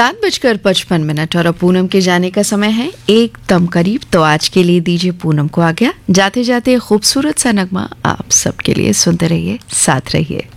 7:55 और अब पूनम के जाने का समय है एकदम करीब। तो आज के लिए दीजिए पूनम को आज्ञा। जाते जाते खूबसूरत सा नगमा आप सबके लिए सुनते रहिए, साथ रहिए।